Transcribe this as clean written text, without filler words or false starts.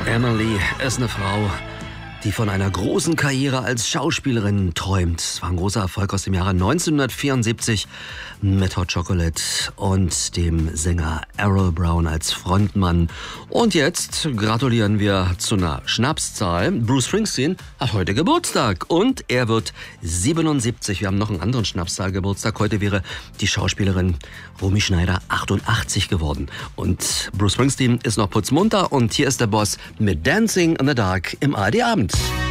Emily ist eine Frau, die von einer großen Karriere als Schauspielerin träumt. Es war ein großer Erfolg aus dem Jahre 1974 mit Hot Chocolate und dem Sänger Errol Brown als Frontmann. Und jetzt gratulieren wir zu einer Schnapszahl. Bruce Springsteen hat heute Geburtstag und er wird 77. Wir haben noch einen anderen Schnapszahl-Geburtstag. Heute wäre die Schauspielerin Romy Schneider 88 geworden. Und Bruce Springsteen ist noch putzmunter und hier ist der Boss mit Dancing in the Dark im ARD Abend.